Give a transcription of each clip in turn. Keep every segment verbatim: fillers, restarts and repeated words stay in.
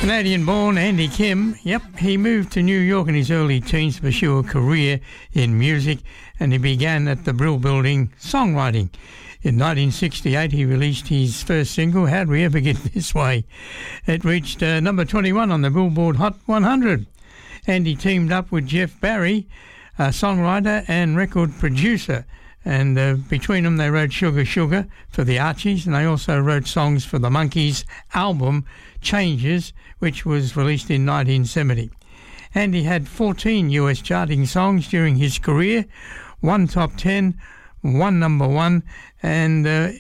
Canadian-born Andy Kim, yep, he moved to New York in his early teens to pursue a career in music, and he began at the Brill Building songwriting. In nineteen sixty-eight, he released his first single, How'd We Ever Get This Way? It reached uh, number twenty-one on the Billboard Hot one hundred. Andy teamed up with Jeff Barry, a songwriter and record producer, and uh, between them they wrote Sugar Sugar for the Archies, and they also wrote songs for the Monkees' album Changes, which was released in nineteen seventy. Andy had fourteen U S charting songs during his career, one top ten, one number one, and uh,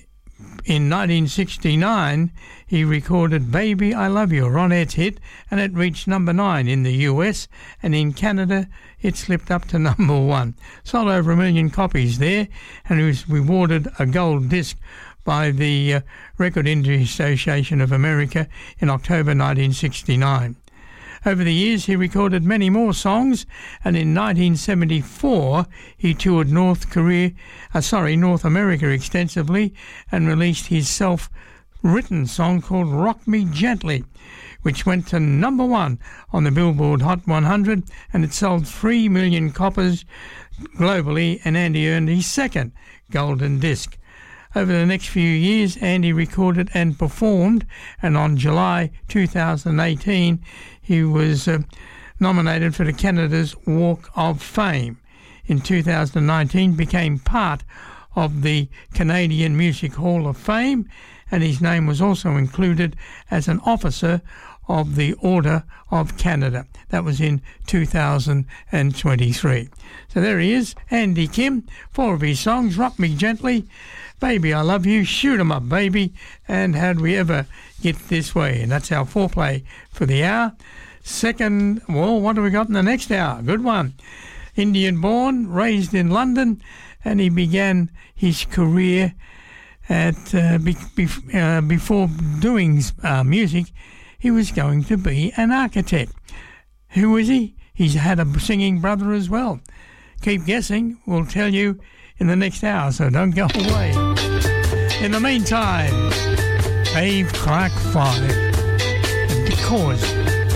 in nineteen sixty-nine he recorded Baby I Love You, a Ronettes hit, and it reached number nine in the U S, and in Canada it slipped up to number one. Sold over a million copies there, and he was rewarded a gold disc by the uh, Record Industry Association of America in October nineteen sixty-nine. Over the years, he recorded many more songs, and in nineteen seventy-four, he toured North Korea, uh, sorry, North America extensively, and released his self-written song called Rock Me Gently, which went to number one on the Billboard Hot one hundred, and it sold three million copies globally, and Andy earned his second golden disc. Over the next few years, Andy recorded and performed, and on July two thousand eighteen, he was uh, nominated for the Canada's Walk of Fame. In two thousand nineteen, became part of the Canadian Music Hall of Fame, and his name was also included as an officer of the Order of Canada. That was in two thousand twenty-three. So there he is, Andy Kim, four of his songs, Rock Me Gently, Baby I Love You, Shoot 'em Up Baby, and How'd We Ever Get This Way? And that's our foreplay for the hour. Second, well, what do we got in the next hour? Good one. Indian-born, raised in London, and he began his career at uh, be, be, uh, before doing uh, music. He was going to be an architect. Who is he? He's had a singing brother as well. Keep guessing. We'll tell you in the next hour, so don't go away. In the meantime, Dave Clark five, Because